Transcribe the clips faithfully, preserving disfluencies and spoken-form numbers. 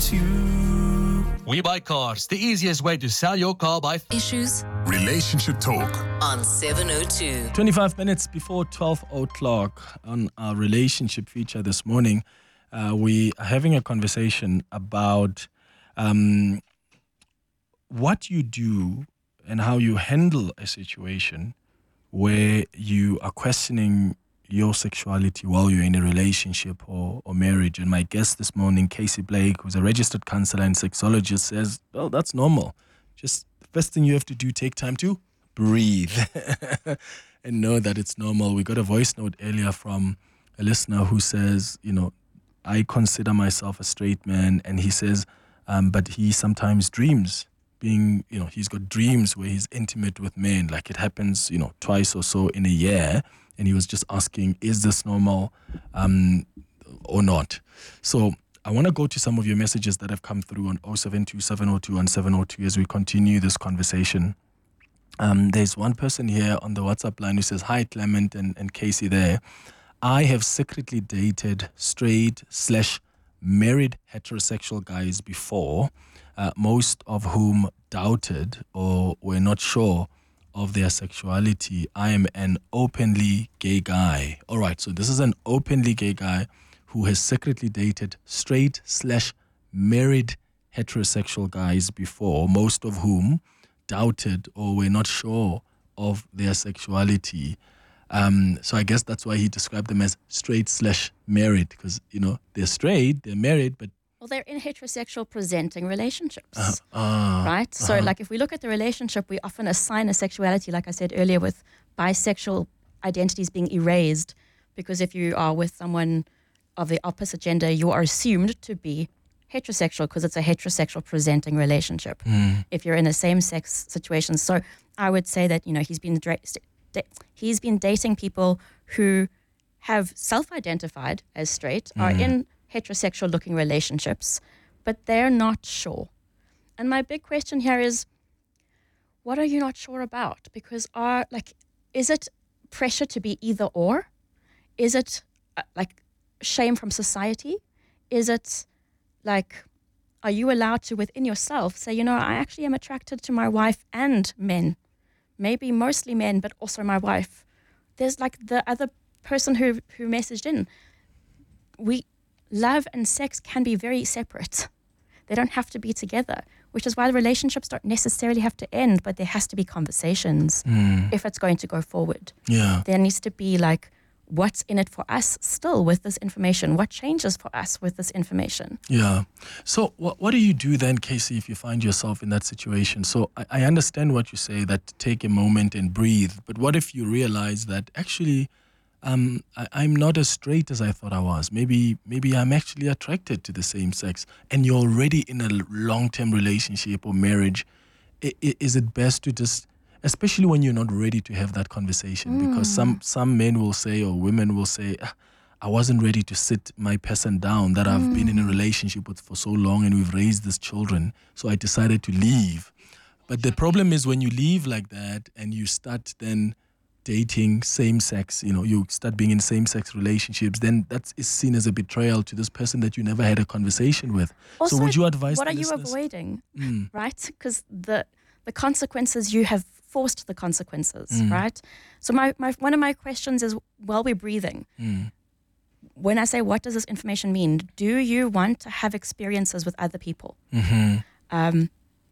to you. We Buy Cars, the easiest way to sell your car by Issues Relationship Talk on seven oh two. twenty-five minutes before twelve o'clock on our relationship feature this morning, uh, we are having a conversation about um, what you do and how you handle a situation where you are questioning your sexuality while you're in a relationship or, or marriage. And my guest this morning, Casey Blake, who's a registered counselor and sexologist, says, well, that's normal. Just the first thing you have to do, take time to breathe and know that it's normal. We got a voice note earlier from a listener who says, you know, I consider myself a straight man, and he says, um, but he sometimes dreams being, you know, he's got dreams where he's intimate with men, like it happens, you know, twice or so in a year. And he was just asking, is this normal um, or not? So I want to go to some of your messages that have come through on oh seven two, seven oh two, and seven oh two as we continue this conversation. Um, there's one person here on the WhatsApp line who says, hi, Clement and, and Casey there. I have secretly dated straight slash married heterosexual guys before, uh, most of whom doubted or were not sure of their sexuality. I am an openly gay guy. All right, so this is an openly gay guy who has secretly dated straight slash married heterosexual guys before, most of whom doubted or were not sure of their sexuality. Um, so I guess that's why he described them as straight slash married, because, you know, they're straight, they're married, but well, they're in heterosexual presenting relationships, uh, uh, right? So uh-huh. like if we look at the relationship, we often assign a sexuality, like I said earlier, with bisexual identities being erased, because if you are with someone of the opposite gender, you are assumed to be heterosexual because it's a heterosexual presenting relationship. Mm. If you're in a same-sex situation. So I would say that, you know, he's been dra- da- he's been dating people who have self-identified as straight, mm. are in heterosexual looking relationships, but they're not sure. And my big question here is, what are you not sure about? Because are like, is it pressure to be either or? Is it uh, like shame from society? Is it like, are you allowed to within yourself say, you know, I actually am attracted to my wife and men, maybe mostly men, but also my wife. There's like the other person who, who messaged in, we, love and sex can be very separate. They don't have to be together, which is why the relationships don't necessarily have to end, but there has to be conversations Mm. if it's going to go forward. Yeah. There needs to be like, what's in it for us still with this information? What changes for us with this information? Yeah. So what what do you do then, Casey, if you find yourself in that situation? So I, I understand what you say, that take a moment and breathe. But what if you realize that actually um, I, I'm not as straight as I thought I was? Maybe maybe I'm actually attracted to the same sex, and you're already in a long-term relationship or marriage. I, I, is it best to just, especially when you're not ready to have that conversation, mm. because some, some men will say or women will say, ah, I wasn't ready to sit my person down that I've mm. been in a relationship with for so long and we've raised these children, so I decided to leave. But the problem is when you leave like that and you start then dating same-sex, you know, you start being in same-sex relationships, then that is seen as a betrayal to this person that you never had a conversation with. Also, so would you advise what the are you listeners? avoiding, Mm. right? Because the the consequences, you have forced the consequences, Mm. right? So my, my one of my questions is, while we're breathing, Mm. when I say, what does this information mean? Do you want to have experiences with other people? Mm-hmm. Um,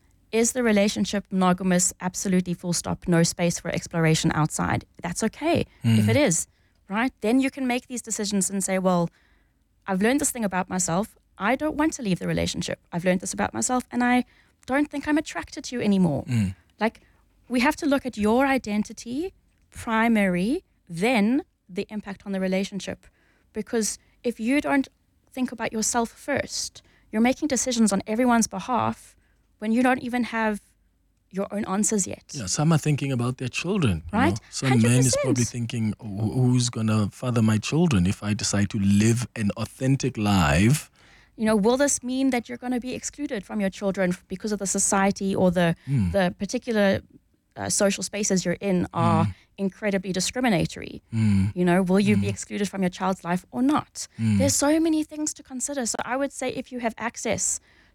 is the relationship monogamous? Absolutely, full stop, no space for exploration outside. That's okay Mm. if it is, right? Then you can make these decisions and say, well, I've learned this thing about myself. I don't want to leave the relationship. I've learned this about myself, and I don't think I'm attracted to you anymore. Mm. Like, we have to look at your identity primary, then the impact on the relationship. Because if you don't think about yourself first, you're making decisions on everyone's behalf when you don't even have your own answers yet. Yeah, some are thinking about their children. you Right? know. Some one hundred man is percent. probably thinking, "Who- who's going to father my children if I decide to live an authentic life?" You know, will this mean that you're going to be excluded from your children because of the society or the Mm. the particular uh, social spaces you're in are Mm. incredibly discriminatory? Mm. You know, will you be Mm. excluded from your child's life or not? Mm. There's so many things to consider. So I would say if you have access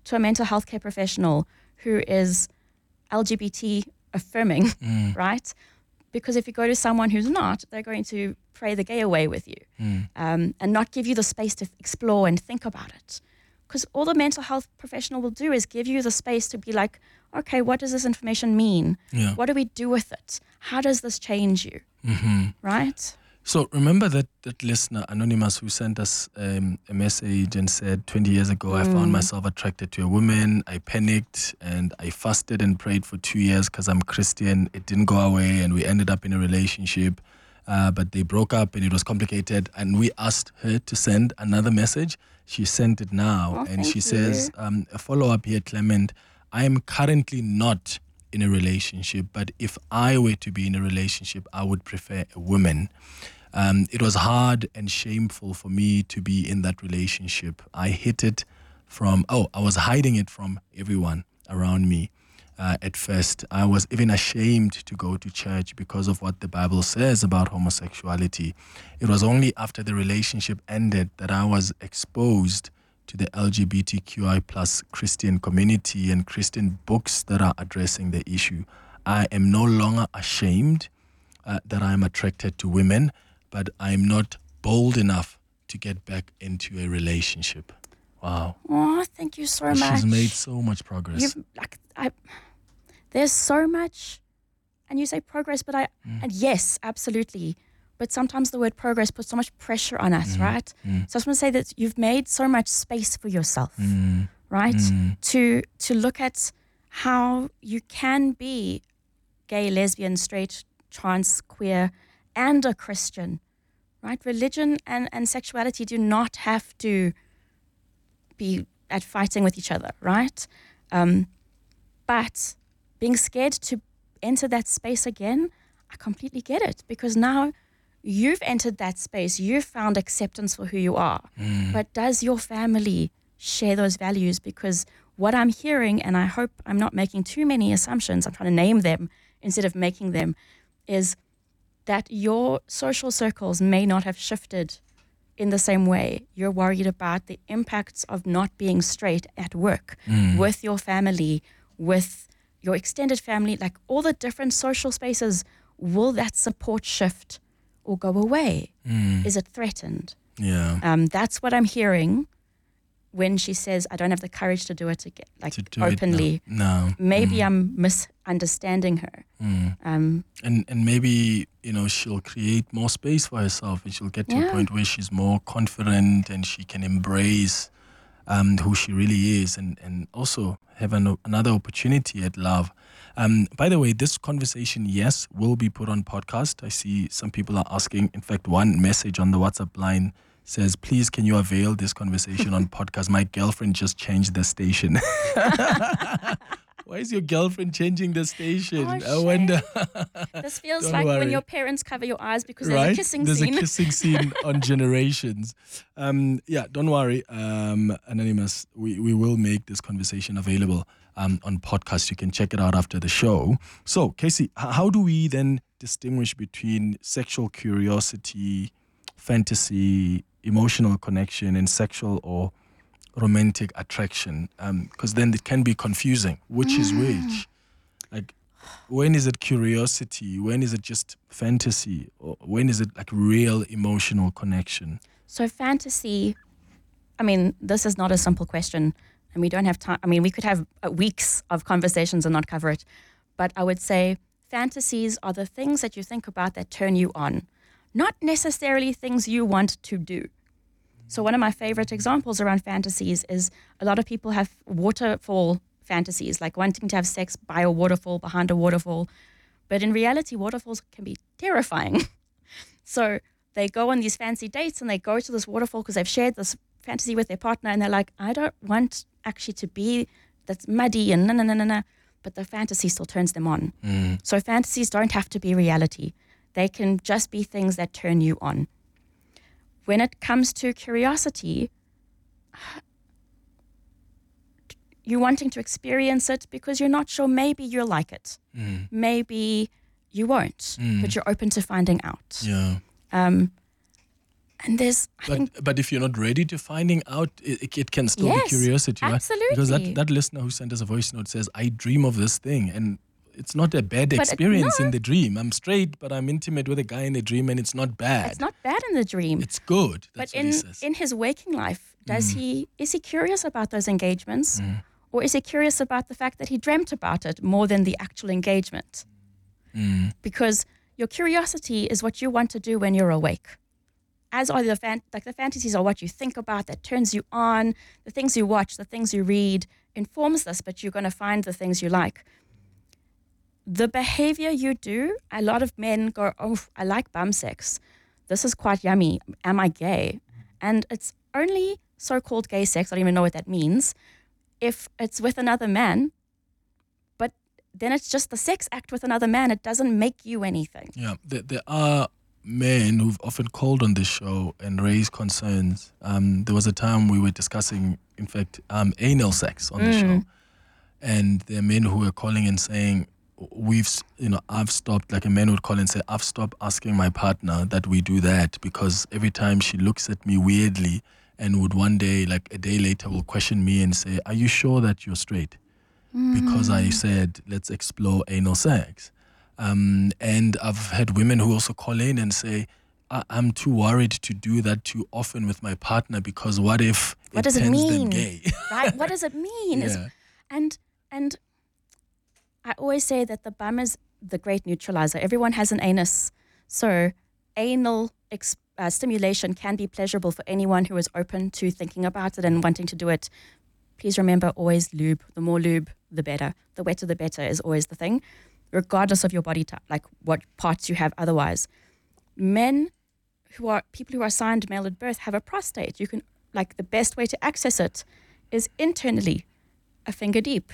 to a mental health care professional who is L G B T affirming, Mm. right? Because if you go to someone who's not, they're going to pray the gay away with you Mm. um, and not give you the space to explore and think about it. Because all the mental health professional will do is give you the space to be like, okay, what does this information mean? Yeah. What do we do with it? How does this change you? Mm-hmm. Right? So remember that, that listener, Anonymous, who sent us um, a message and said, twenty years ago, I found myself attracted to a woman. I panicked and I fasted and prayed for two years because I'm Christian. It didn't go away and we ended up in a relationship. Uh, but they broke up and it was complicated. And we asked her to send another message. She sent it now. Oh, and thank she you. says, um, a follow-up here, Clement, I am currently not in a relationship, but if I were to be in a relationship, I would prefer a woman. Um, it was hard and shameful for me to be in that relationship. I hid it from, oh, I was hiding it from everyone around me. Uh, at first, I was even ashamed to go to church because of what the Bible says about homosexuality. It was only after the relationship ended that I was exposed to the L G B T Q I plus Christian community and Christian books that are addressing the issue. I am no longer ashamed uh, that I am attracted to women, but I'm not bold enough to get back into a relationship. Wow. Oh, thank you so And much. she's made so much progress. You've, like, I, there's so much, and you say progress, but I, Mm. and yes, absolutely. But sometimes the word progress puts so much pressure on us, right? Mm. So I just want to say that you've made so much space for yourself, Mm. right? Mm. To to look at how you can be gay, lesbian, straight, trans, queer, and a Christian, right? Religion and, and sexuality do not have to be at fighting with each other, right? Um, but being scared to enter that space again, I completely get it, because now you've entered that space, you've found acceptance for who you are. But does your family share those values? Because what I'm hearing, and I hope I'm not making too many assumptions, I'm trying to name them instead of making them, is that your social circles may not have shifted in the same way. You're worried about the impacts of not being straight at work, with your family, with your extended family, like all the different social spaces. Will that support shift or go away? Is it threatened? Yeah. Um, that's what I'm hearing when she says, I don't have the courage to do it again, like To do openly. it now. No. Maybe I'm misunderstanding her. Um, And and maybe, you know, she'll create more space for herself and she'll get to a Yeah. point where she's more confident and she can embrace um, who she really is and, and also have an, another opportunity at love. Um, by the way, this conversation, yes, will be put on podcast. I see some people are asking. In fact, one message on the WhatsApp line says, please, can you avail this conversation on podcast? My girlfriend just changed the station. Why is your girlfriend changing the station? Oh, I wonder. this feels Don't like when worry. your parents cover your eyes because there's Right? a kissing There's scene. a kissing scene on Generations. Um, yeah, don't worry, um, Anonymous. We, we will make this conversation available um, on podcast. You can check it out after the show. So, Casey, h- how do we then distinguish between sexual curiosity, fantasy, emotional connection, and sexual or romantic attraction? Because then it can be confusing. Which is which? Like, when is it curiosity? When is it just fantasy? Or when is it like real emotional connection? So fantasy, I mean, this is not a simple question, and we don't have time. I mean, we could have uh, weeks of conversations and not cover it. But I would say fantasies are the things that you think about that turn you on, not necessarily things you want to do. So one of my favorite examples around fantasies is a lot of people have waterfall fantasies, like wanting to have sex by a waterfall, behind a waterfall. But in reality, waterfalls can be terrifying. So they go on these fancy dates and they go to this waterfall because they've shared this fantasy with their partner, and they're like, I don't want actually to be, that's muddy and na na na na na. But the fantasy still turns them on. So fantasies don't have to be reality. They can just be things that turn you on. When it comes to curiosity, you're wanting to experience it because you're not sure, maybe you'll like it. Maybe you won't, but you're open to finding out. Yeah. Um, And there's, I But think, but if you're not ready to finding out, it, it can still Yes, be curiosity, right? Because absolutely. that, that listener who sent us a voice note says, I dream of this thing. And it's not a bad it- experience no. in the dream. I'm straight, but I'm intimate with a guy in the dream, and it's not bad. it's not bad in the dream. It's good. But That's what in, he says. in his waking life, does he is he curious about those engagements? Or is he curious about the fact that he dreamt about it more than the actual engagement? Because your curiosity is what you want to do when you're awake. As are the fan- like the fantasies are what you think about, that turns you on. The things you watch, the things you read informs this, but you're going to find the things you like. The behavior you do, a lot of men go, oh, I like bum sex. This is quite yummy. Am I gay? And it's only so-called gay sex, I don't even know what that means, if it's with another man, but then it's just the sex act with another man. It doesn't make you anything. Yeah, there, there are men who've often called on this show and raised concerns. Um, there was a time we were discussing, in fact, um, anal sex on the show. And there are men who were calling and saying, we've, s- you know, I've stopped, like a man would call and say, I've stopped asking my partner that we do that because every time she looks at me weirdly and would one day, like a day later, will question me and say, are you sure that you're straight? Because I said, let's explore anal sex. Um, and I've had women who also call in and say, I- I'm too worried to do that too often with my partner because what if What it does it turns them mean? gay? Right? What does it mean? Is- Yeah. And and I always say that the bum is the great neutralizer. Everyone has an anus. So anal ex- uh, stimulation can be pleasurable for anyone who is open to thinking about it and wanting to do it. Please remember, always lube. The more lube, the better. The wetter, the better is always the thing, regardless of your body type, like what parts you have otherwise. Men who are, people who are assigned male at birth have a prostate. You can, like the best way to access it is internally, a finger deep.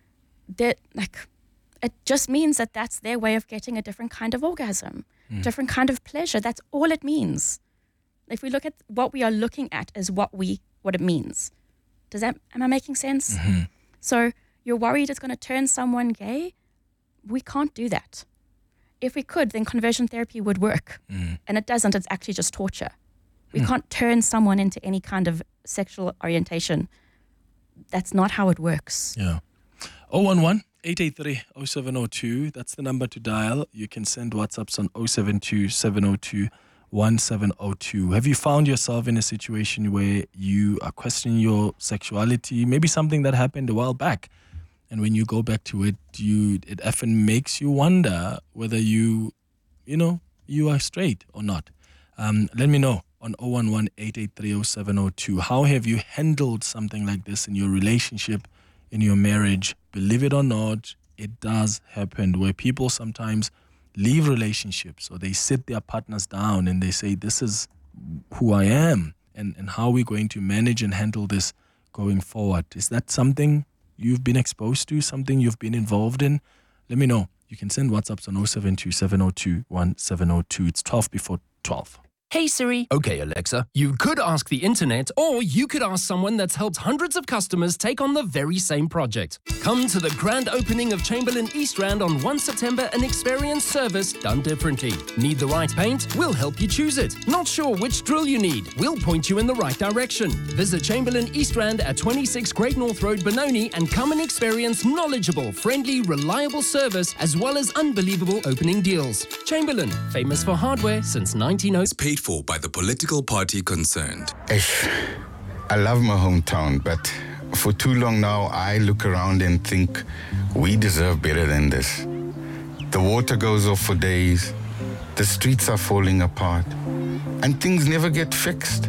That, like, it just means that that's their way of getting a different kind of orgasm, different kind of pleasure. That's all it means. If we look at what we are looking at as what we, what it means. Does that, am I making sense? So you're worried it's going to turn someone gay? We can't do that. If we could, then conversion therapy would work. And it doesn't, it's actually just torture. We can't turn someone into any kind of sexual orientation. That's not how it works. Yeah. oh one one, eight eight three, oh seven oh two. That's the number to dial. You can send WhatsApps on oh seven two, seven oh two, one seven oh two. Have you found yourself in a situation where you are questioning your sexuality? Maybe something that happened a while back. And when you go back to it, you it often makes you wonder whether you, you know, you are straight or not. Um, let me know on oh one one, eight eight three, oh seven oh two. How have you handled something like this in your relationship, in your marriage? Believe it or not, it does happen where people sometimes leave relationships or they sit their partners down and they say, this is who I am, and, and how are we going to manage and handle this going forward? Is that something you've been exposed to, something you've been involved in? Let me know. You can send WhatsApps on oh seven two, seven oh two, one seven oh two. It's twelve before twelve. Hey Siri. Okay, Alexa. You could ask the internet, or you could ask someone that's helped hundreds of customers take on the very same project. Come to the grand opening of Chamberlain East Rand on the first of September and experience service done differently. Need the right paint? We'll help you choose it. Not sure which drill you need? We'll point you in the right direction. Visit Chamberlain East Rand at twenty-six Great North Road, Benoni, and come and experience knowledgeable, friendly, reliable service as well as unbelievable opening deals. Chamberlain, famous for hardware since nineteen oh six. Paid for by the political party concerned. Ish, I love my hometown, but for too long now, I look around and think we deserve better than this. The water goes off for days, the streets are falling apart, and things never get fixed.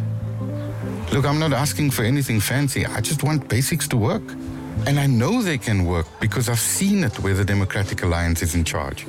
Look, I'm not asking for anything fancy. I just want basics to work. And I know they can work because I've seen it where the Democratic Alliance is in charge.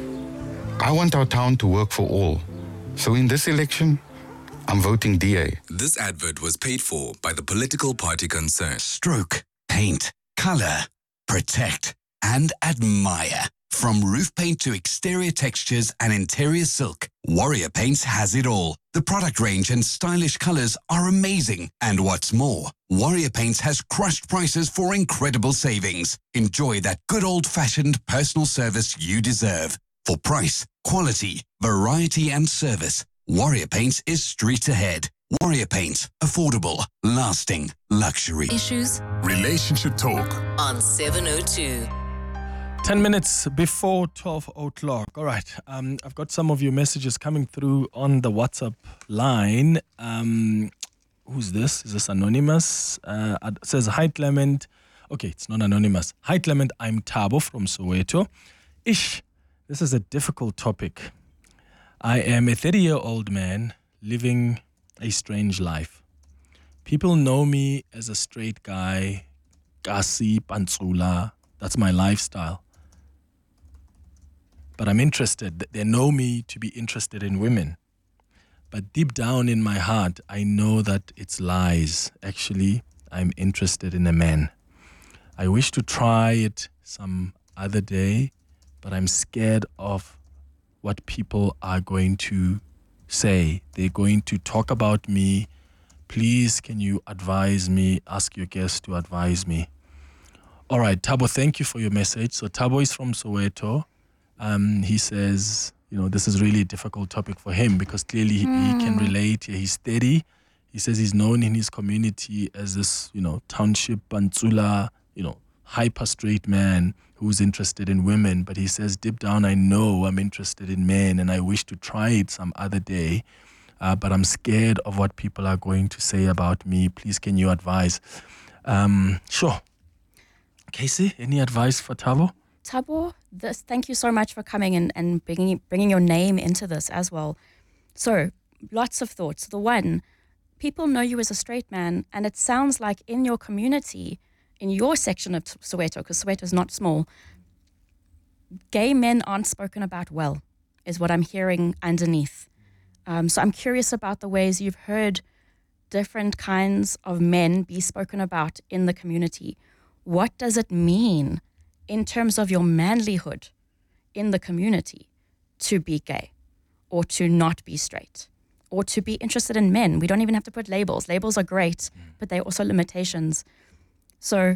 I want our town to work for all. So in this election, I'm voting D A. This advert was paid for by the political party concerned. Stroke, paint, color, protect, and admire. From roof paint to exterior textures and interior silk, Warrior Paints has it all. The product range and stylish colors are amazing. And what's more, Warrior Paints has crushed prices for incredible savings. Enjoy that good old-fashioned personal service you deserve. For price, quality, variety, and service, Warrior Paints is street ahead. Warrior Paint. Affordable, lasting, luxury. Issues Relationship Talk. on seven oh two. ten minutes before twelve o'clock. All right. Um, I've got some of your messages coming through on the WhatsApp line. Um, who's this? Is this anonymous? Uh, it says, hi, Clement. Okay, it's not anonymous. Hi, Clement. I'm Tabo from Soweto. Ish, this is a difficult topic. I am a thirty-year-old man living a strange life. People know me as a straight guy, Kasi, Pantsula. That's my lifestyle. But I'm interested. They know me to be interested in women. But deep down in my heart, I know that it's lies. Actually, I'm interested in a man. I wish to try it some other day, but I'm scared of what people are going to say. They're going to talk about me. Please, can you advise me? Ask your guest to advise me. All right, Tabo, thank you for your message. So Tabo is from Soweto. Um, he says, you know, this is really a difficult topic for him because clearly he, he can relate. He's thirty. He says he's known in his community as this, you know, township Pantsula, you know, hyper straight man who's interested in women. But he says, deep down, I know I'm interested in men and I wish to try it some other day. Uh, but I'm scared of what people are going to say about me. Please, can you advise? Um, sure. Casey, any advice for Tabo? Tabo, this, thank you so much for coming and, and bringing, bringing your name into this as well. So, lots of thoughts. The one, people know you as a straight man, and it sounds like in your community, in your section of Soweto, because Soweto is not small, gay men aren't spoken about well, is what I'm hearing underneath. Um, so I'm curious about the ways you've heard different kinds of men be spoken about in the community. What does it mean in terms of your manlyhood in the community to be gay or to not be straight or to be interested in men? We don't even have to put labels. Labels are great, but they're also limitations. So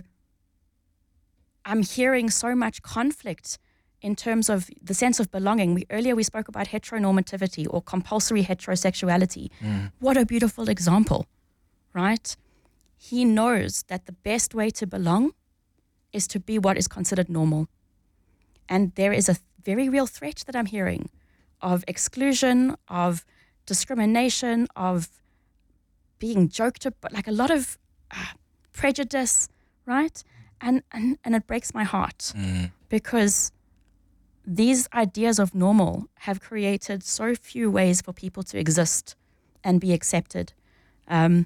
I'm hearing so much conflict in terms of the sense of belonging. We earlier we spoke about heteronormativity or compulsory heterosexuality. Mm. What a beautiful example, right? He knows that the best way to belong is to be what is considered normal. And there is a very real threat that I'm hearing of exclusion, of discrimination, of being joked about, like a lot of uh, prejudice, right? And, and and it breaks my heart mm. because these ideas of normal have created so few ways for people to exist and be accepted. Um,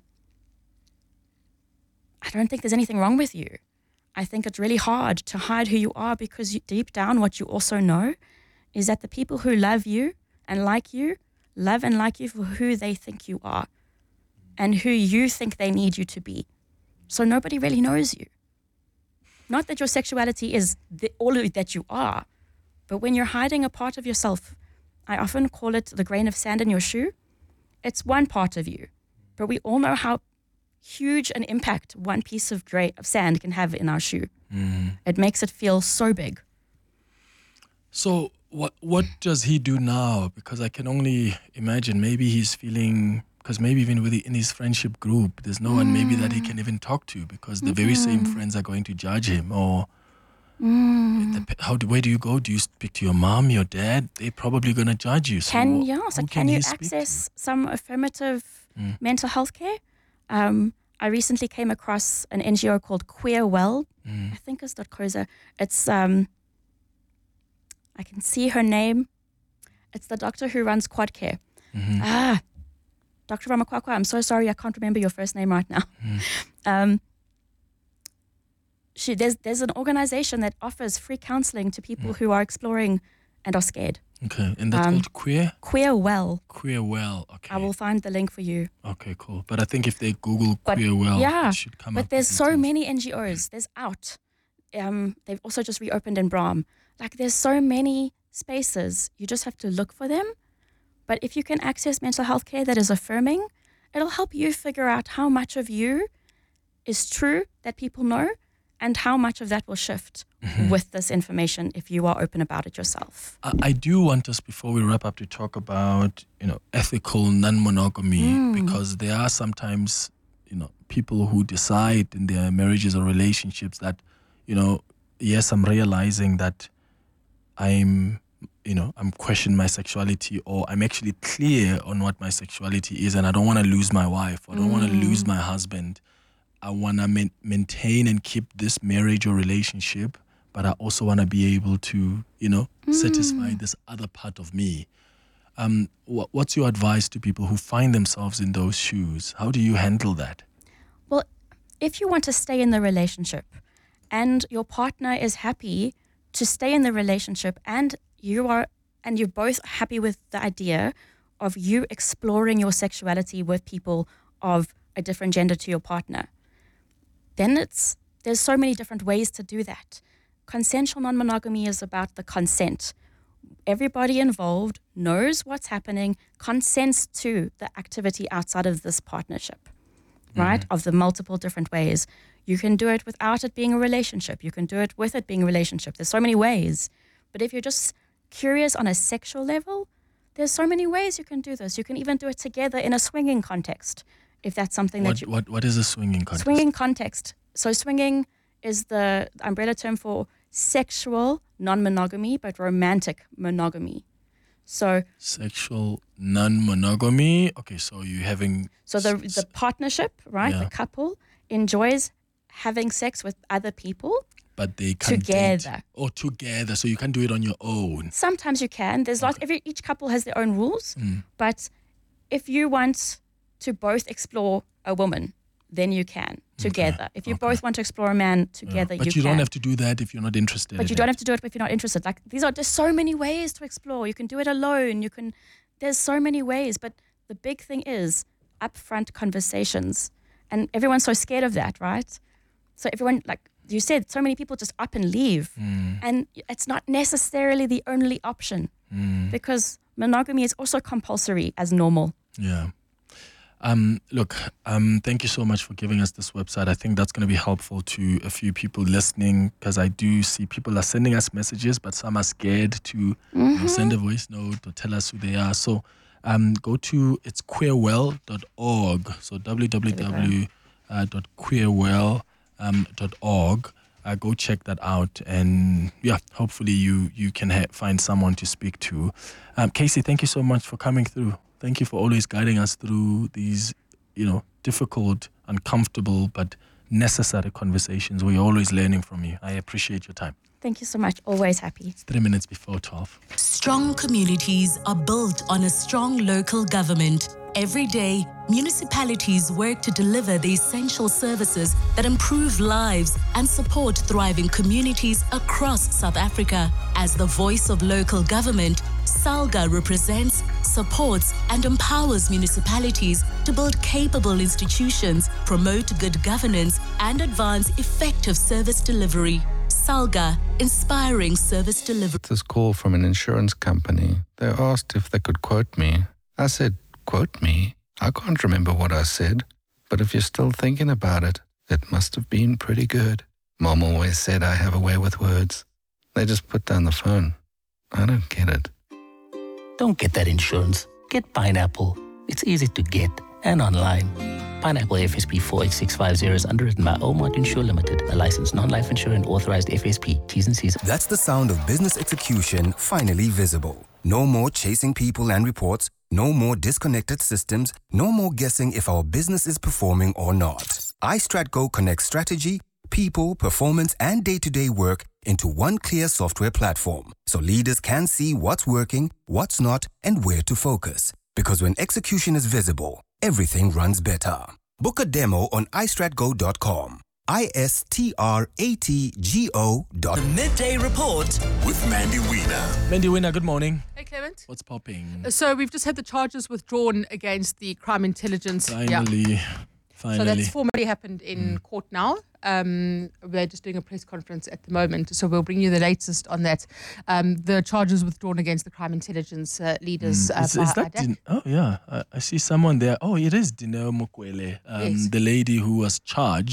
I don't think there's anything wrong with you. I think it's really hard to hide who you are because you, deep down what you also know is that the people who love you and like you, love and like you for who they think you are and who you think they need you to be. So nobody really knows you. Not that your sexuality is the, all of that you are, but when you're hiding a part of yourself, I often call it the grain of sand in your shoe. It's one part of you, but we all know how huge an impact one piece of, gra- of sand can have in our shoe. Mm. It makes it feel so big. So what what does he do now? Because I can only imagine maybe he's feeling, because maybe even with the, in his friendship group, there's no mm. one maybe that he can even talk to because the mm-hmm. very same friends are going to judge him. Or mm. the, how do, where do you go? Do you speak to your mom, your dad? They're probably going to judge you. So can yeah, so can, can you access some affirmative mm. mental health care? Um, I recently came across an N G O called Queer Well. Mm. I think it's .coza. It's, um, I can see her name. It's the doctor who runs Quad Care. Mm-hmm. Ah, Doctor Ramakwakwa, I'm so sorry, I can't remember your first name right now. Mm. Um, she, there's, there's an organization that offers free counseling to people mm. who are exploring and are scared. Okay, and that's um, called Queer? Queer Well. Queer Well, okay. I will find the link for you. Okay, cool. But I think if they Google but, Queer Well, yeah, it should come but up. But there's so details. many N G Os. There's Out. Um, they've also just reopened in Braam. Like, there's so many spaces. You just have to look for them. But if you can access mental health care that is affirming, it'll help you figure out how much of you is true that people know and how much of that will shift mm-hmm. with this information if you are open about it yourself. I, I do want us, before we wrap up, to talk about, you know, ethical non-monogamy, mm. because there are sometimes, you know, people who decide in their marriages or relationships that, you know, yes, I'm realizing that I'm, you know, I'm questioning my sexuality, or I'm actually clear on what my sexuality is, and I don't want to lose my wife, or I don't mm. want to lose my husband. I want to ma- maintain and keep this marriage or relationship, but I also want to be able to, you know, mm. satisfy this other part of me. Um, wh- what's your advice to people who find themselves in those shoes? How do you handle that? Well, if you want to stay in the relationship and your partner is happy to stay in the relationship, and you are, and you're both happy with the idea of you exploring your sexuality with people of a different gender to your partner, then it's there's so many different ways to do that. Consensual non-monogamy is about the consent. Everybody involved knows what's happening, consents to the activity outside of this partnership, mm-hmm. right? Of the multiple different ways. You can do it without it being a relationship. You can do it with it being a relationship. There's so many ways. But if you're just curious on a sexual level, there's so many ways you can do this. You can even do it together in a swinging context, if that's something what, that you... What, what is a swinging context? Swinging context. So swinging is the umbrella term for sexual non-monogamy, but romantic monogamy. So sexual non-monogamy. Okay, so you're having... So the the partnership, right, yeah. the couple enjoys having sex with other people, but they can't together. Date. Or together, so you can't do it on your own. Sometimes you can. There's okay. lots. Every each couple has their own rules, mm. but if you want to both explore a woman, then you can together. Okay. If you okay. both want to explore a man together, yeah. but you, you can. don't have to do that if you're not interested. But you in don't it. have to do it if you're not interested. Like these are there's so many ways to explore. You can do it alone. You can. There's so many ways, but the big thing is upfront conversations, and everyone's so scared of that, right? So everyone, like you said, so many people just up and leave, mm. and it's not necessarily the only option mm. because monogamy is also compulsory as normal. Yeah. Um, look, um, thank you so much for giving us this website. I think that's going to be helpful to a few people listening, because I do see people are sending us messages, but some are scared to mm-hmm. you know, send a voice note or tell us who they are. So um, go to, it's queerwell dot org. So w w w dot queerwell dot org. Uh, go check that out, and yeah, hopefully you you can ha- find someone to speak to. Um, Casey, thank you so much for coming through. Thank you for always guiding us through these, you know, difficult, uncomfortable, but necessary conversations. We're always learning from you. I appreciate your time. Thank you so much. Always happy. It's three minutes before twelve. Strong communities are built on a strong local government. Every day, municipalities work to deliver the essential services that improve lives and support thriving communities across South Africa. As the voice of local government, SALGA represents, supports, and empowers municipalities to build capable institutions, promote good governance, and advance effective service delivery. SALGA, inspiring service delivery. This call from an insurance company. They asked if they could quote me. I said, quote me? I can't remember what I said, but if you're still thinking about it, it must have been pretty good. Mom always said I have a way with words. They just put down the phone. I don't get it. Don't get that insurance. Get Pineapple. It's easy to get and online. Pineapple F S P four eight six five zero is underwritten by Omart Insure Limited, a licensed non-life insurer and authorized F S P. T's and C's. That's the sound of business execution finally visible. No more chasing people and reports. No more disconnected systems. No more guessing if our business is performing or not. iStratGo connects strategy, people, performance, and day-to-day work into one clear software platform, so leaders can see what's working, what's not, and where to focus. Because when execution is visible, everything runs better. Book a demo on i strat go dot com. I S T R A T G O dot The Midday Report with Mandy Wiener. Mandy Wiener, good morning. Hey, Clement. What's popping? So we've just had the charges withdrawn against the crime intelligence. Finally. Yeah. Finally. So that's formally happened in mm. court now. Um, we're just doing a press conference at the moment, so we'll bring you the latest on that. Um, the charges withdrawn against the crime intelligence uh, leaders. Mm. Is, uh, is that Din- oh, yeah. I, I see someone there. Oh, it is Dineo Mukwele, um, yes. the lady who was charged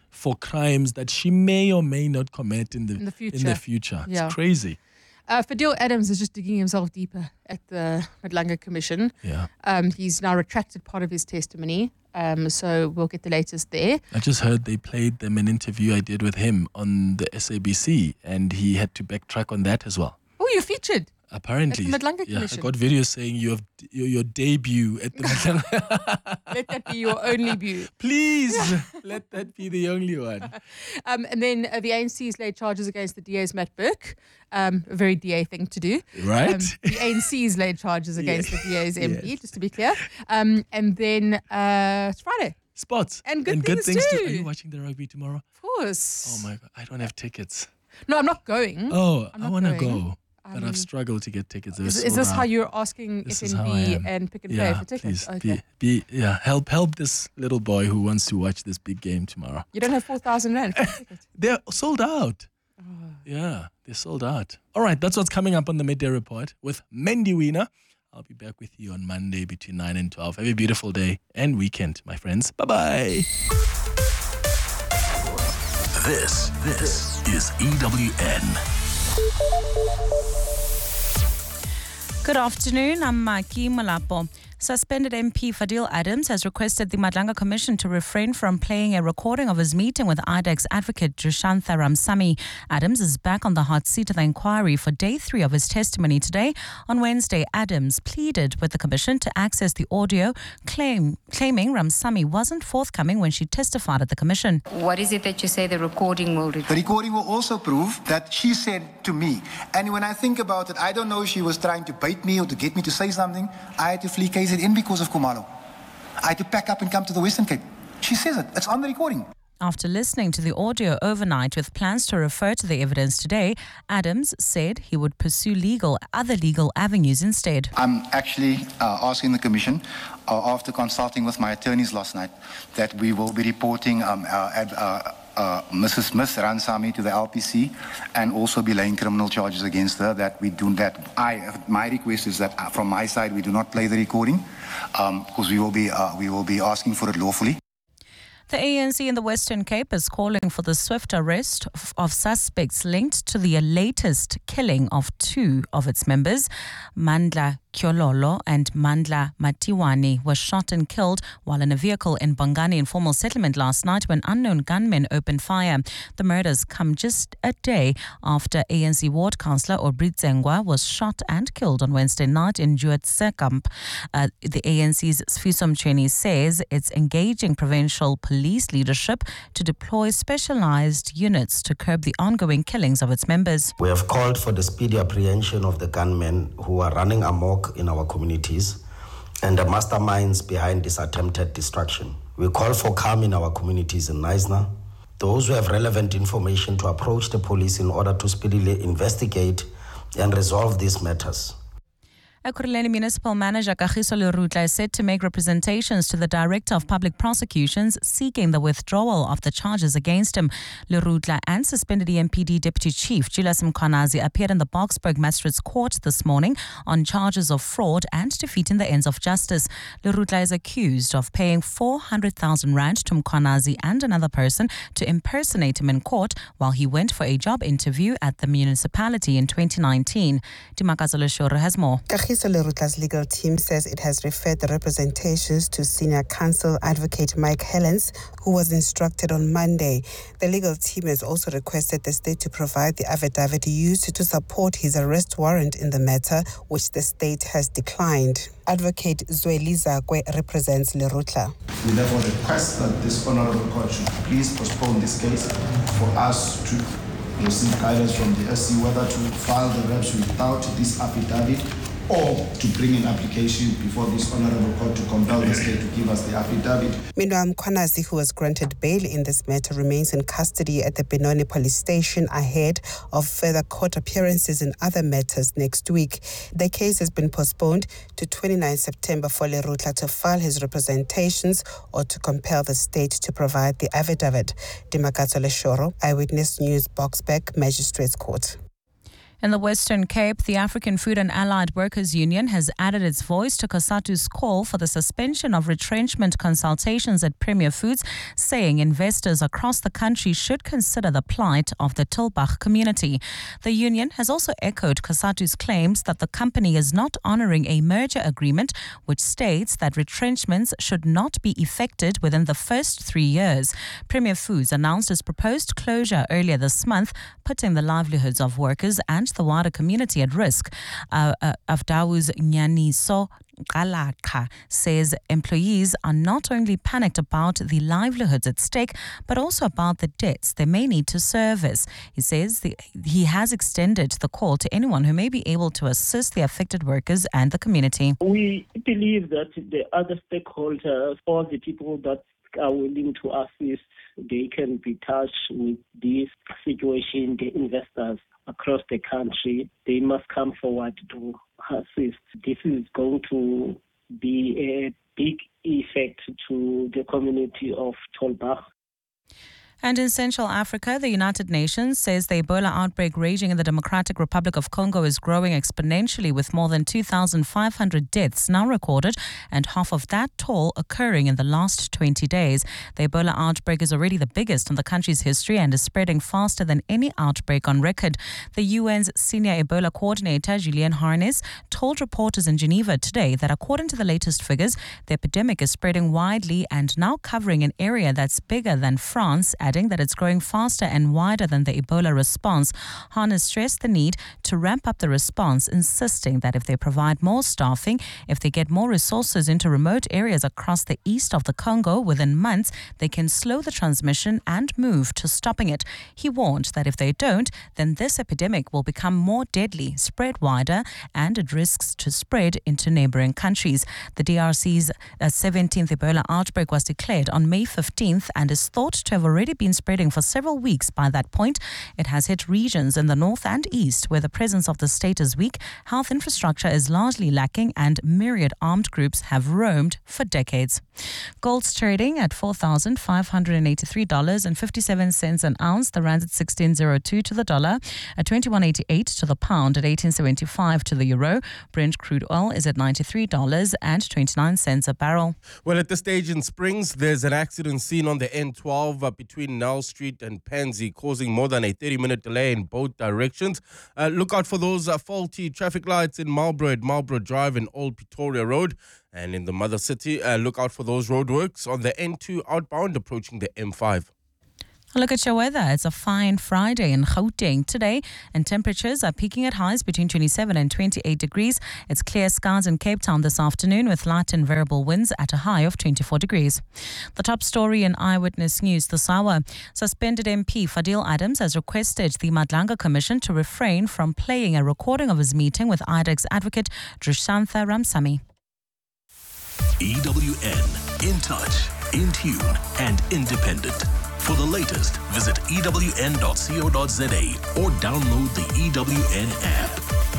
for crimes that she may or may not commit in the, In the future. In the future. Yeah. It's crazy. Uh, Fadil Adams is just digging himself deeper at the Madlanga Commission. Yeah. Um, he's now retracted part of his testimony, um, so we'll get the latest there. I just heard they played them an interview I did with him on the S A B C, and he had to backtrack on that as well. Oh, you're featured. Apparently. At the Madlanga yeah, I Commission. got videos saying you have your, your debut at the Madlanga. Let that be your only view. Please, let that be the only one. Um, and then uh, the A N C's laid charges against the D A's Matt Burke. Um, a very D A thing to do. Right. Um, the A N C's laid charges against Yes. the D A's M P, Yes. just to be clear. Um, and then uh, it's Friday. Spots. And good and things, good things too. too. Are you watching the rugby tomorrow? Of course. Oh my God, I don't have tickets. No, I'm not going. Oh, I'm I not want to going. go, but Um, I've struggled to get tickets. They're Is, sold is this out. how you're asking This F is N how I B am. and Pick and yeah, Pay for tickets? Please, Okay. be, be, yeah, help, help this little boy who wants to watch this big game tomorrow. You don't have four thousand rand for a ticket. They're sold out. Yeah, they're sold out. All right, that's what's coming up on the Midday Report with Mendy Wiener. I'll be back with you on Monday between nine and twelve. Have a beautiful day and weekend, my friends. Bye-bye. This, this is E W N. Good afternoon, I'm Maki Malapo. Suspended M P Fadil Adams has requested the Madlanga Commission to refrain from playing a recording of his meeting with I D E X advocate Dushantha Ramsamy. Adams is back on the hot seat of the inquiry for day three of his testimony today. On Wednesday, Adams pleaded with the Commission to access the audio, claim, claiming Ramsamy wasn't forthcoming when she testified at the Commission. What is it that you say the recording will do? The recording will also prove that she said to me, and when I think about it, I don't know if she was trying to bait me or to get me to say something. I had to flee K Z N because of Khumalo. I had to pack up and come to the Western Cape. She says it. It's on the recording. After listening to the audio overnight with plans to refer to the evidence today, Adams said he would pursue legal other legal avenues instead. I'm actually uh, asking the Commission, uh, after consulting with my attorneys last night, that we will be reporting um, uh, ad, uh, uh, Missus Miss Ramsamy to the L P C and also be laying criminal charges against her. That we do that. I my request is that uh, from my side we do not play the recording um, because we will be uh, we will be asking for it lawfully. The A N C in the Western Cape is calling for the swift arrest of, of suspects linked to the latest killing of two of its members. Mandla Kyololo and Mandla Matiwani were shot and killed while in a vehicle in Bongani informal settlement last night when unknown gunmen opened fire. The murders come just a day after A N C ward councillor Obrit Zengwa was shot and killed on Wednesday night in Juetsekamp. Uh, the A N C's Sfiso Mchweni says it's engaging provincial police leadership to deploy specialized units to curb the ongoing killings of its members. We have called for the speedy apprehension of the gunmen who are running amok in our communities and the masterminds behind this attempted destruction. We call for calm in our communities in Knysna. Those who have relevant information to approach the police in order to speedily investigate and resolve these matters. Ekurhuleni Municipal Manager Kagiso Lerutla is said to make representations to the Director of Public Prosecutions seeking the withdrawal of the charges against him. Lerutla and suspended E M P D Deputy Chief Julius Mkhwanazi appeared in the Boksburg Magistrates Court this morning on charges of fraud and defeating the ends of justice. Lerutla is accused of paying four hundred thousand rand to Mkhwanazi and another person to impersonate him in court while he went for a job interview at the municipality in twenty nineteen. Dimakazo Leshore has more. Kagiso Lerutla's legal team says it has referred the representations to Senior Counsel Advocate Mike Helens, who was instructed on Monday. The legal team has also requested the state to provide the affidavit used to support his arrest warrant in the matter, which the state has declined. Advocate Zweliza Kwe represents Lerutla. We therefore request that this honorable court should please postpone this case for us to receive guidance from the S C whether to file the reps without this affidavit or to bring an application before this honorable court to compel the state to give us the affidavit. Meanwhile, Mkhwanazi, who was granted bail in this matter, remains in custody at the Benoni police station ahead of further court appearances in other matters next week. The case has been postponed to the twenty-ninth of September for Lerutla to file his representations or to compel the state to provide the affidavit. Dimakato Leshoro, Eyewitness News, Boksburg Magistrates Court. In the Western Cape, the African Food and Allied Workers Union has added its voice to COSATU's call for the suspension of retrenchment consultations at Premier Foods, saying investors across the country should consider the plight of the Tulbagh community. The union has also echoed COSATU's claims that the company is not honouring a merger agreement which states that retrenchments should not be effected within the first three years. Premier Foods announced its proposed closure earlier this month, putting the livelihoods of workers and the wider community at risk. Uh, uh, Avdawuz Nyaniso Galaka says employees are not only panicked about the livelihoods at stake, but also about the debts they may need to service. He says the, he has extended the call to anyone who may be able to assist the affected workers and the community. We believe that the other stakeholders, all the people that are willing to assist, they can be touched with this situation, the investors across the country, they must come forward to assist. This is going to be a big effect to the community of Tulbagh. And in Central Africa, the United Nations says the Ebola outbreak raging in the Democratic Republic of Congo is growing exponentially, with more than two thousand five hundred deaths now recorded and half of that toll occurring in the last twenty days. The Ebola outbreak is already the biggest in the country's history and is spreading faster than any outbreak on record. The U N's senior Ebola coordinator, Julian Harness, told reporters in Geneva today that according to the latest figures, the epidemic is spreading widely and now covering an area that's bigger than France, adding that it's growing faster and wider than the Ebola response. Harness stressed the need to ramp up the response, insisting that if they provide more staffing, if they get more resources into remote areas across the east of the Congo within months, they can slow the transmission and move to stopping it. He warned that if they don't, then this epidemic will become more deadly, spread wider, and it risks to spread into neighboring countries. The D R C's uh, seventeenth Ebola outbreak was declared on May fifteenth and is thought to have already been spreading for several weeks by that point. It has hit regions in the north and east where the presence of the state is weak, health infrastructure is largely lacking, and myriad armed groups have roamed for decades. Gold's trading at four thousand five hundred eighty-three dollars and fifty-seven cents an ounce. The rand's at sixteen oh two to the dollar, at twenty-one eighty-eight to the pound, at eighteen seventy-five to the euro. Brent crude oil is at ninety-three dollars and twenty-nine cents a barrel. Well, at this stage in Springs, there's an accident seen on the N twelve uh, between Nell Street and Pansy, causing more than a thirty-minute delay in both directions. Uh, look out for those uh, faulty traffic lights in Marlborough, at Marlborough Drive and Old Pretoria Road. And in the mother city, uh, look out for those roadworks on the N two outbound approaching the M five. Look at your weather. It's a fine Friday in Gauteng today, and temperatures are peaking at highs between twenty-seven and twenty-eight degrees. It's clear skies in Cape Town this afternoon with light and variable winds at a high of twenty-four degrees. The top story in Eyewitness News this hour. Suspended M P Fadil Adams has requested the Madlanga Commission to refrain from playing a recording of his meeting with I D E C's advocate Drishantha Ramsamy. E W N, in touch, in tune, and independent. For the latest, visit E W N dot co dot za or download the E W N app.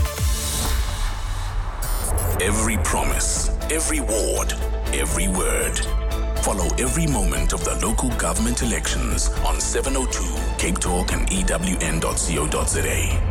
Every promise, every ward, every word. Follow every moment of the local government elections on seven oh two, Cape Talk and E W N dot co dot za.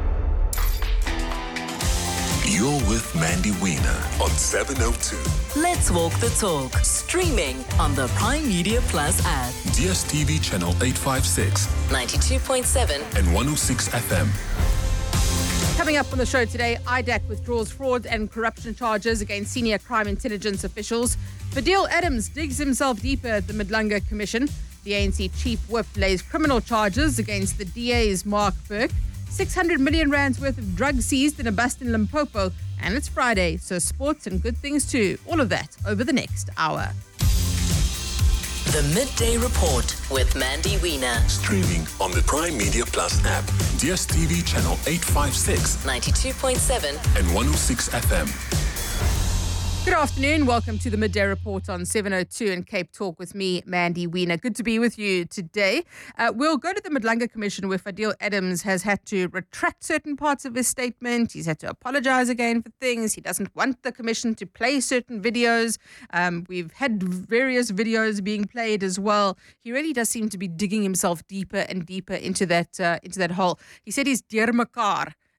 You're with Mandy Wiener on seven oh two. Let's walk the talk. Streaming on the Prime Media Plus app. D S T V channel eight fifty-six, ninety-two point seven and one oh six F M. Coming up on the show today, I D E C withdraws fraud and corruption charges against senior crime intelligence officials. Fadil Adams digs himself deeper at the Madlanga Commission. The A N C chief whip lays criminal charges against the D A's Mark Burke. six hundred million rands worth of drugs seized in a bust in Limpopo. And it's Friday, so sports and good things too. All of that over the next hour. The Midday Report with Mandy Wiener. Streaming on the Prime Media Plus app. D S T V channel eight fifty-six, ninety-two point seven and one oh six F M. Good afternoon. Welcome to the Midday Report on seven oh two and Cape Talk with me, Mandy Wiener. Good to be with you today. Uh, we'll go to the Madlanga Commission where Fadil Adams has had to retract certain parts of his statement. He's had to apologize again for things. He doesn't want the commission to play certain videos. Um, we've had various videos being played as well. He really does seem to be digging himself deeper and deeper into that uh, into that hole. He said he's deurmekaar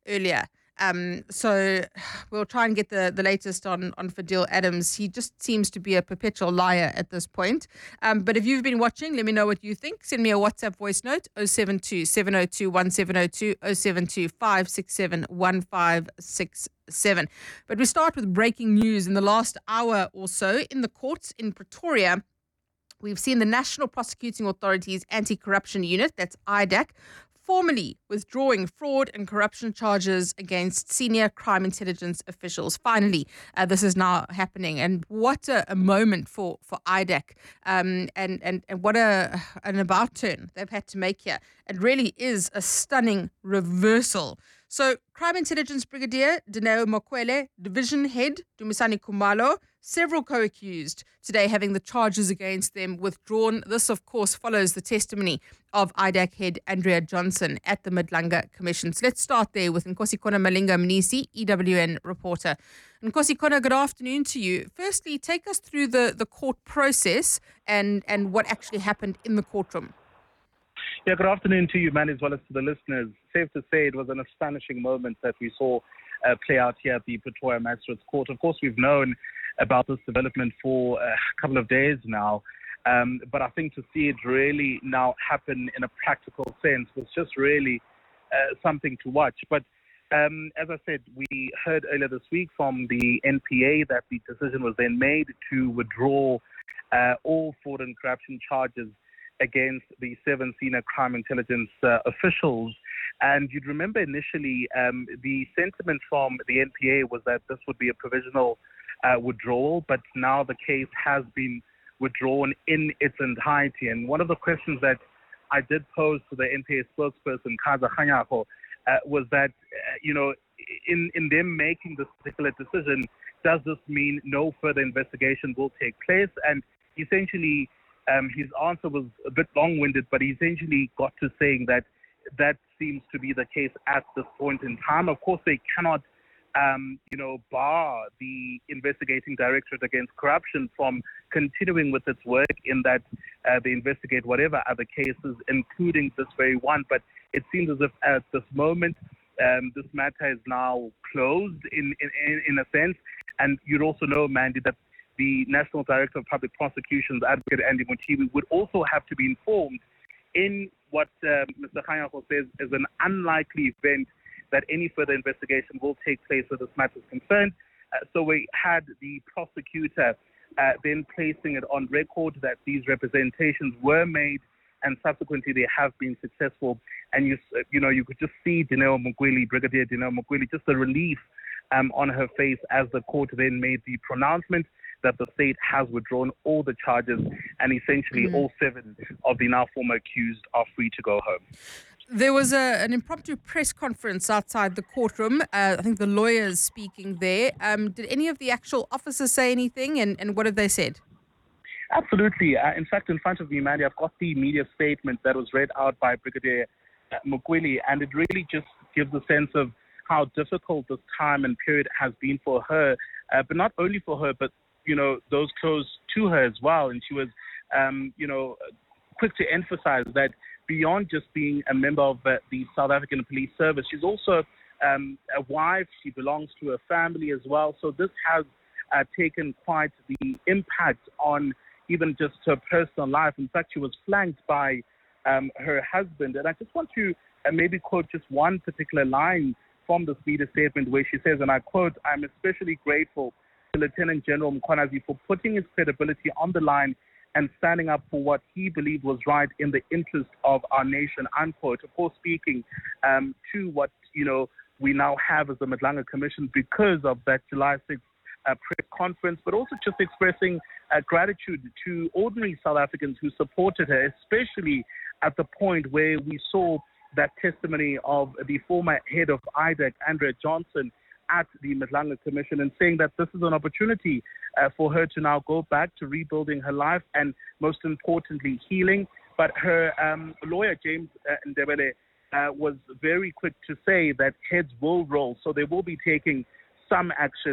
earlier. Um, so we'll try and get the, the latest on, on Fadil Adams. He just seems to be a perpetual liar at this point. Um, but if you've been watching, let me know what you think. Send me a WhatsApp voice note, oh seven two, seven oh two, one seven oh two, oh seven two, five six seven, one five six seven. But we start with breaking news. In the last hour or so, in the courts in Pretoria, we've seen the National Prosecuting Authority's Anti-Corruption Unit, that's I D A C, formally withdrawing fraud and corruption charges against senior crime intelligence officials. Finally, uh, this is now happening. And what a, a moment for, for I D A C. Um, and, and, and what a an about turn they've had to make here. It really is a stunning reversal. So, Crime Intelligence Brigadier Dineo Mokwele, Division Head Dumisani Kumalo, several co-accused today having the charges against them withdrawn. This, of course, follows the testimony of I D A C head Andrea Johnson at the Madlanga Commission. So let's start there with Nkosikona Malinga Mnisi, E W N reporter. Nkosikona, good afternoon to you. Firstly, take us through the, the court process and, and what actually happened in the courtroom. Yeah, good afternoon to you, man, as well as to the listeners. Safe to say it was an astonishing moment that we saw uh, play out here at the Pretoria Magistrates Court. Of course, we've known about this development for a couple of days now, um, but I think to see it really now happen in a practical sense was just really uh, something to watch. But um, as I said, we heard earlier this week from the N P A that the decision was then made to withdraw uh, all fraud and corruption charges against the seven senior crime intelligence uh, officials. And you'd remember initially um, the sentiment from the N P A was that this would be a provisional uh, withdrawal, but now the case has been withdrawn in its entirety. And one of the questions that I did pose to the N P A spokesperson, Kaza Khanyako, uh, was that, uh, you know, in, in them making this particular decision, does this mean no further investigation will take place? And essentially, Um, his answer was a bit long-winded, but he essentially got to saying that that seems to be the case at this point in time. Of course, they cannot, um, you know, bar the investigating directorate against corruption from continuing with its work in that uh, they investigate whatever other cases, including this very one. But it seems as if at this moment, um, this matter is now closed in, in, in a sense. And you'd also know, Mandy, that the National Director of Public Prosecutions, Advocate Andy Motibi, would also have to be informed in what uh, Mister Khanyako says is an unlikely event that any further investigation will take place where this matter is concerned. Uh, so we had the prosecutor uh, then placing it on record that these representations were made, and subsequently they have been successful. And you, you know, you could just see Dineo Mokwele, Brigadier Dineo Mokwele, just the relief um, on her face as the court then made the pronouncement that the state has withdrawn all the charges, and essentially mm. all seven of the now former accused are free to go home. There was a, an impromptu press conference outside the courtroom. Uh, I think the lawyers speaking there. Um, did any of the actual officers say anything, and, and what have they said? Absolutely. Uh, in fact, in front of me, Mandy, I've got the media statement that was read out by Brigadier Mokwele, and it really just gives a sense of how difficult this time and period has been for her, uh, but not only for her, but you know, those close to her as well. And she was, um, you know, quick to emphasize that beyond just being a member of uh, the South African Police Service, she's also um, a wife. She belongs to a family as well. So this has uh, taken quite the impact on even just her personal life. In fact, she was flanked by um, her husband. And I just want to uh, maybe quote just one particular line from this media statement where she says, and I quote, "I'm especially grateful to Lieutenant General Mkhwanazi for putting his credibility on the line and standing up for what he believed was right in the interest of our nation," unquote. Of course, speaking um, to what, you know, we now have as the Madlanga Commission because of that July sixth uh, press conference, but also just expressing uh, gratitude to ordinary South Africans who supported her, especially at the point where we saw that testimony of the former head of I D A C, Andrea Johnson, at the Madlanga Commission, and saying that this is an opportunity uh, for her to now go back to rebuilding her life and, most importantly, healing. But her um, lawyer, James uh, Ndebele, uh, was very quick to say that heads will roll, so they will be taking some action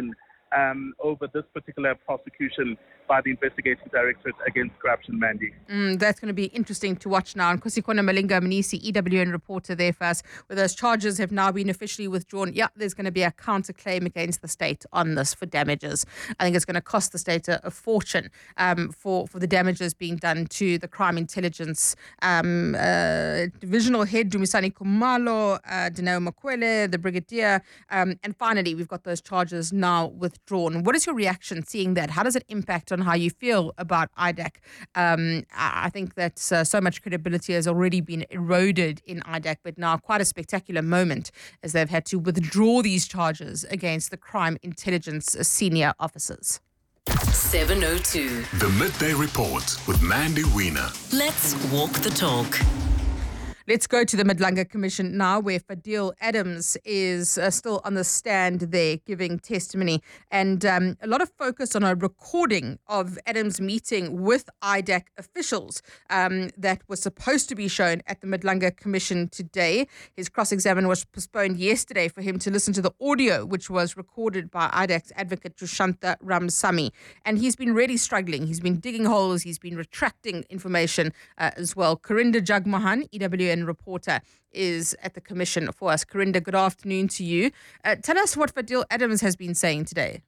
um, over this particular prosecution by the investigating directorate against corruption, Mandy. Mm, that's going to be interesting to watch now. And Kusikona Malinga Manisi, E W N reporter there for us, where those charges have now been officially withdrawn. Yeah, there's going to be a counterclaim against the state on this for damages. I think it's going to cost the state a, a fortune um, for, for the damages being done to the crime intelligence um, uh, divisional head, Dumisani Kumalo, uh, Dineo Makwele, the brigadier. Um, and finally, we've got those charges now withdrawn. What is your reaction seeing that? How does it impact on how you feel about I D A C? Um, I think that uh, so much credibility has already been eroded in I D A C, but now quite a spectacular moment as they've had to withdraw these charges against the crime intelligence senior officers. seven oh two. The Midday Report with Mandy Wiener. Let's walk the talk. Let's go to the Madlanga Commission now, where Fadil Adams is uh, still on the stand there giving testimony. And um, a lot of focus on a recording of Adams' meeting with I D A C officials um, that was supposed to be shown at the Madlanga Commission today. His cross-examination was postponed yesterday for him to listen to the audio, which was recorded by I D A C's advocate Dushanta Ramsamy. And he's been really struggling. He's been digging holes. He's been retracting information uh, as well. Karinda Jagmohan, E W N reporter, is at the commission for us. Karinda, good afternoon to you. Uh, tell us what Fadil Adams has been saying today.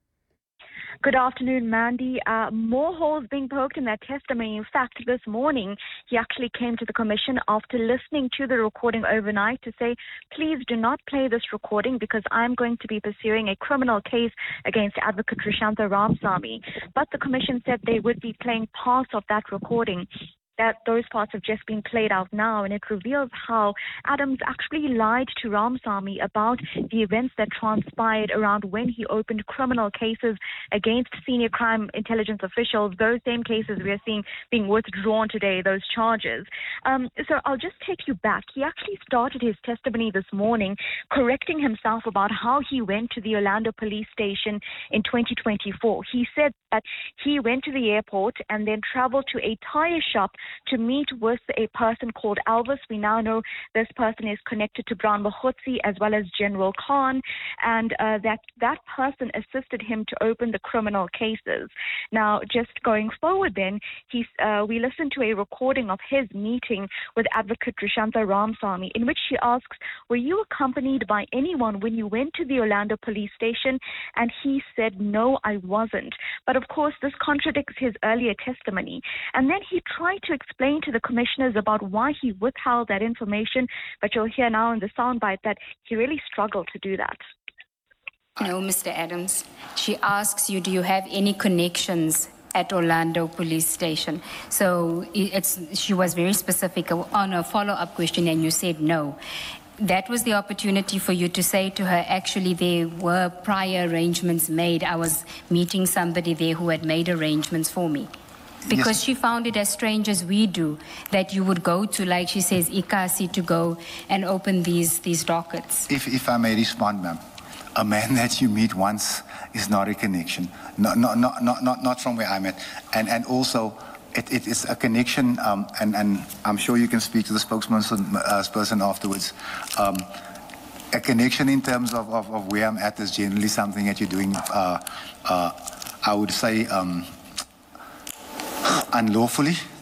Good afternoon, Mandy. Uh, more holes being poked in that testimony. In fact, this morning, he actually came to the commission after listening to the recording overnight to say, please do not play this recording because I'm going to be pursuing a criminal case against Advocate Dushanta Ramsamy. But the commission said they would be playing parts of that recording. That those parts have just been played out now, and it reveals how Adams actually lied to Ramsamy about the events that transpired around when he opened criminal cases against senior crime intelligence officials, those same cases we are seeing being withdrawn today, those charges. Um, so I'll just take you back. He actually started his testimony this morning correcting himself about how he went to the Orlando police station in twenty twenty-four. He said that he went to the airport and then traveled to a tire shop to meet with a person called Elvis. We now know this person is connected to Brown Mahotsi as well as General Khan, and uh, that that person assisted him to open the criminal cases. Now, just going forward then, he's, uh, we listened to a recording of his meeting with Advocate Dushanta Ramsamy, in which he asks, were you accompanied by anyone when you went to the Orlando police station? And he said, no, I wasn't. But of course, this contradicts his earlier testimony. And then he tried to explain to the commissioners about why he withheld that information, but you'll hear now in the soundbite that he really struggled to do that. No, Mister Adams. She asks you, do you have any connections at Orlando police station? So it's she was very specific on a follow-up question, and you said no. That was the opportunity for you to say to her, actually, there were prior arrangements made. I was meeting somebody there who had made arrangements for me. Because yes. She found it as strange as we do that you would go to, like she says, Ikasi to go and open these these dockets. If if I may respond, ma'am, a man that you meet once is not a connection. Not not not not not, not from where I'm at, and and also it, it is a connection. Um, and and I'm sure you can speak to the spokesman uh, person afterwards. Um, a connection in terms of, of of where I'm at is generally something that you're doing. Uh, uh, I would say. Um, unlawfully.